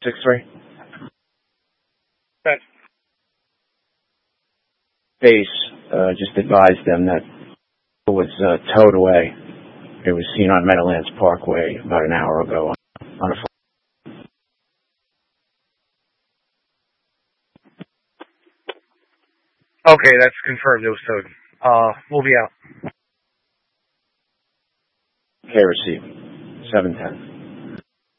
63. Thanks. Base just advised them that it was towed away. It was seen on Meadowlands Parkway about an hour ago on a. Okay, that's confirmed. It was towed. We'll be out. Okay, receive. 710.